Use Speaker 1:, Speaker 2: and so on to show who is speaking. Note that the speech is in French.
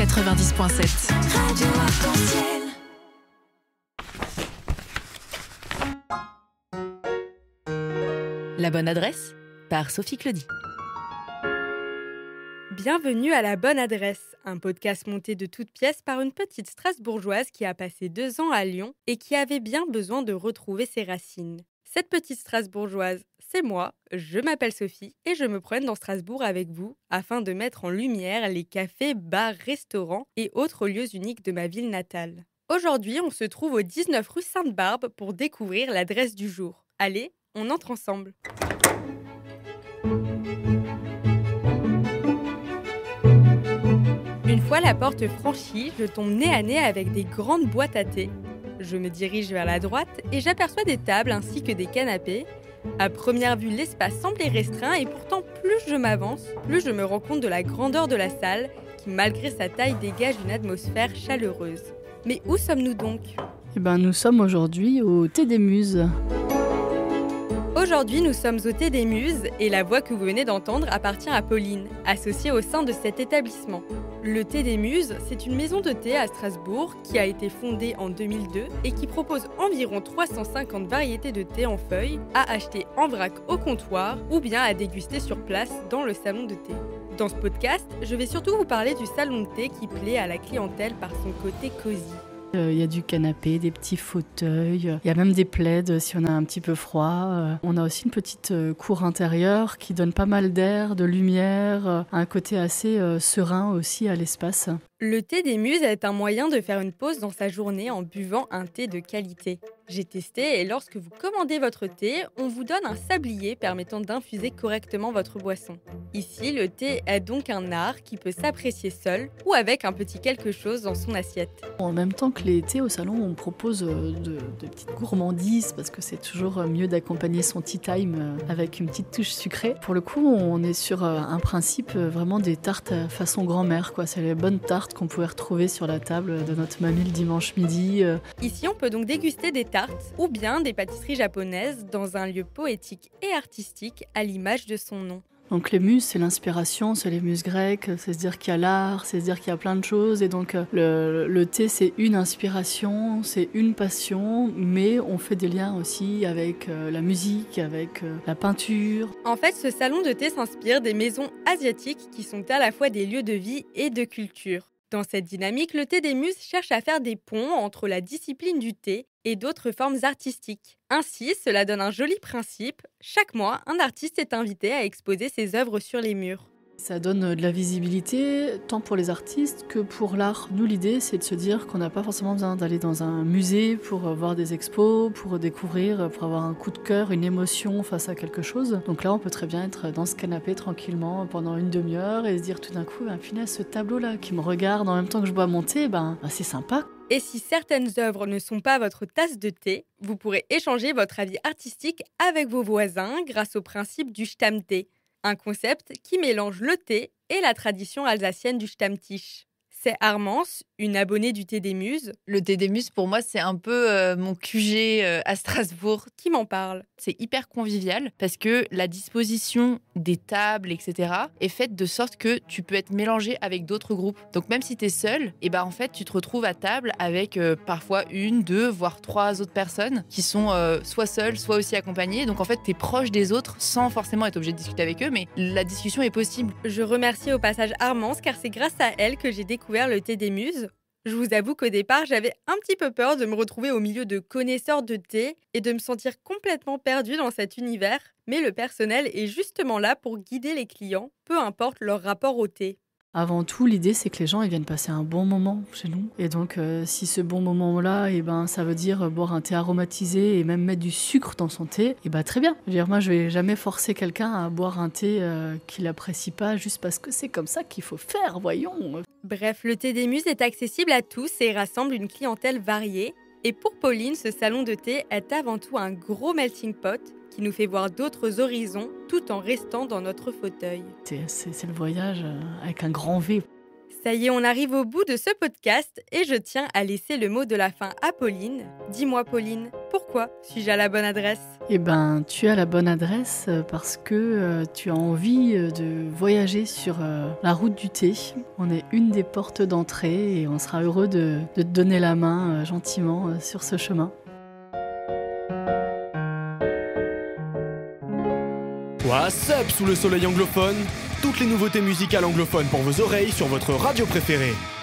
Speaker 1: 90.7.
Speaker 2: Radio Arc-en-Ciel.
Speaker 1: La bonne adresse par Sophie Claudie.
Speaker 3: Bienvenue à La Bonne Adresse, un podcast monté de toutes pièces par une petite Strasbourgeoise qui a passé 2 ans à Lyon et qui avait bien besoin de retrouver ses racines. Cette petite Strasbourgeoise, c'est moi, je m'appelle Sophie et je me promène dans Strasbourg avec vous afin de mettre en lumière les cafés, bars, restaurants et autres lieux uniques de ma ville natale. Aujourd'hui, on se trouve au 19 rue Sainte-Barbe pour découvrir l'adresse du jour. Allez, on entre ensemble. Une fois la porte franchie, je tombe nez à nez avec des grandes boîtes à thé. Je me dirige vers la droite et j'aperçois des tables ainsi que des canapés. À première vue, l'espace semblait restreint et pourtant, plus je m'avance, plus je me rends compte de la grandeur de la salle qui, malgré sa taille, dégage une atmosphère chaleureuse. Mais où sommes-nous donc ?
Speaker 4: Nous sommes aujourd'hui au Thé des Muses.
Speaker 3: Aujourd'hui, nous sommes au Thé des Muses et la voix que vous venez d'entendre appartient à Pauline, associée au sein de cet établissement. Le Thé des Muses, c'est une maison de thé à Strasbourg qui a été fondée en 2002 et qui propose environ 350 variétés de thé en feuilles à acheter en vrac au comptoir ou bien à déguster sur place dans le salon de thé. Dans ce podcast, je vais surtout vous parler du salon de thé qui plaît à la clientèle par son côté cosy.
Speaker 4: Il y a du canapé, des petits fauteuils, il y a même des plaids si on a un petit peu froid. On a aussi une petite cour intérieure qui donne pas mal d'air, de lumière, un côté assez serein aussi à l'espace.
Speaker 3: Le Thé des Muses est un moyen de faire une pause dans sa journée en buvant un thé de qualité. J'ai testé et lorsque vous commandez votre thé, on vous donne un sablier permettant d'infuser correctement votre boisson. Ici, le thé est donc un art qui peut s'apprécier seul ou avec un petit quelque chose dans son assiette.
Speaker 4: En même temps que les thés au salon, on propose de petites gourmandises parce que c'est toujours mieux d'accompagner son tea time avec une petite touche sucrée. Pour le coup, on est sur un principe vraiment des tartes façon grand-mère, quoi. C'est les bonnes tartes qu'on pouvait retrouver sur la table de notre mamie le dimanche midi.
Speaker 3: Ici, on peut donc déguster des tartes ou bien des pâtisseries japonaises dans un lieu poétique et artistique à l'image de son nom.
Speaker 4: Donc les muses, c'est l'inspiration, c'est les muses grecques, c'est se dire qu'il y a l'art, c'est se dire qu'il y a plein de choses. Et donc le thé, c'est une inspiration, c'est une passion, mais on fait des liens aussi avec la musique, avec la peinture.
Speaker 3: En fait, ce salon de thé s'inspire des maisons asiatiques qui sont à la fois des lieux de vie et de culture. Dans cette dynamique, le Thé des Muses cherche à faire des ponts entre la discipline du thé et d'autres formes artistiques. Ainsi, cela donne un joli principe. Chaque mois, un artiste est invité à exposer ses œuvres sur les murs.
Speaker 4: Ça donne de la visibilité, tant pour les artistes que pour l'art. Nous, l'idée, c'est de se dire qu'on n'a pas forcément besoin d'aller dans un musée pour voir des expos, pour découvrir, pour avoir un coup de cœur, une émotion face à quelque chose. Donc là, on peut très bien être dans ce canapé tranquillement pendant une demi-heure et se dire tout d'un coup, punaise, ce tableau-là qui me regarde en même temps que je bois mon thé, c'est sympa.
Speaker 3: Et si certaines œuvres ne sont pas votre tasse de thé, vous pourrez échanger votre avis artistique avec vos voisins grâce au principe du Stammtee. Un concept qui mélange le thé et la tradition alsacienne du Stammtisch. C'est Armance, une abonnée du Thé des Muses.
Speaker 5: Le Thé des Muses, pour moi, c'est un peu mon QG à Strasbourg.
Speaker 3: Qui m'en parle.
Speaker 5: C'est hyper convivial parce que la disposition des tables, etc. est faite de sorte que tu peux être mélangé avec d'autres groupes. Donc même si tu es seul, en fait, tu te retrouves à table avec parfois 1, 2, voire 3 autres personnes qui sont soit seules, soit aussi accompagnées. Donc en fait, tu es proche des autres sans forcément être obligé de discuter avec eux, mais la discussion est possible.
Speaker 3: Je remercie au passage Armance car c'est grâce à elle que j'ai découvert le Thé des Muses. Je vous avoue qu'au départ, j'avais un petit peu peur de me retrouver au milieu de connaisseurs de thé et de me sentir complètement perdue dans cet univers. Mais le personnel est justement là pour guider les clients, peu importe leur rapport au thé.
Speaker 4: Avant tout, l'idée, c'est que les gens ils viennent passer un bon moment chez nous. Et donc, si ce bon moment-là, ça veut dire boire un thé aromatisé et même mettre du sucre dans son thé, très bien. Moi, je vais jamais forcer quelqu'un à boire un thé qu'il n'apprécie pas juste parce que c'est comme ça qu'il faut faire, voyons.
Speaker 3: Bref, le Thé des Muses est accessible à tous et rassemble une clientèle variée. Et pour Pauline, ce salon de thé est avant tout un gros melting pot qui nous fait voir d'autres horizons tout en restant dans notre fauteuil.
Speaker 4: C'est le voyage avec un grand V.
Speaker 3: Ça y est, on arrive au bout de ce podcast et je tiens à laisser le mot de la fin à Pauline. Dis-moi Pauline, Pourquoi suis-je à la bonne adresse ?
Speaker 4: Eh ben, tu es à la bonne adresse parce que tu as envie de voyager sur la route du thé. On est une des portes d'entrée et on sera heureux de te donner la main gentiment sur ce chemin.
Speaker 2: What's up sous le soleil anglophone ? Toutes les nouveautés musicales anglophones pour vos oreilles sur votre radio préférée.